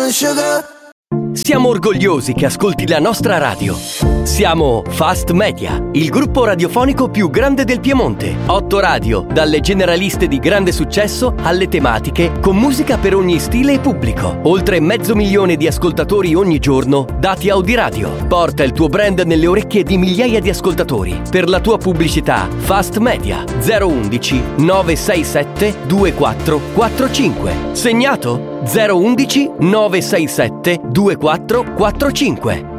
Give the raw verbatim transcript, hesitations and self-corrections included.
and sugar. Siamo orgogliosi che ascolti la nostra radio. Siamo Fast Media, il gruppo radiofonico più grande del Piemonte. Otto radio, dalle generaliste di grande successo alle tematiche, con musica per ogni stile e pubblico. Oltre mezzo milione di ascoltatori ogni giorno, dati Audiradio. Porta il tuo brand nelle orecchie di migliaia di ascoltatori. Per la tua pubblicità, Fast Media zero undici nove sei sette due quattro quattro cinque. Segnato? zero undici nove sei sette due quattro quattro cinque.